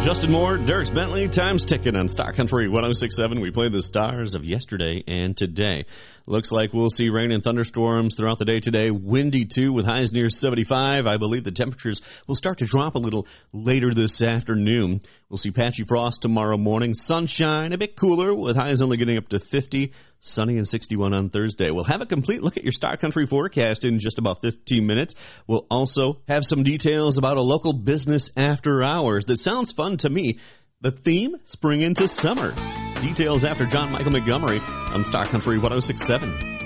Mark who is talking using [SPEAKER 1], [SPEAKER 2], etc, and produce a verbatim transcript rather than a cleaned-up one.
[SPEAKER 1] Justin Moore, Dierks Bentley, time's ticking on Star Country one oh six point seven. We play the stars of yesterday and today. Looks like we'll see rain and thunderstorms throughout the day today. Windy, too, with highs near seventy-five. I believe the temperatures will start to drop a little later this afternoon. We'll see patchy frost tomorrow morning. Sunshine, a bit cooler, with highs only getting up to fifty. Sunny and sixty-one on Thursday. We'll have a complete look at your Star Country forecast in just about fifteen minutes. We'll also have some details about a local business after hours that sounds fun to me. The theme, spring into summer. Details after John Michael Montgomery on Star Country one oh six point seven.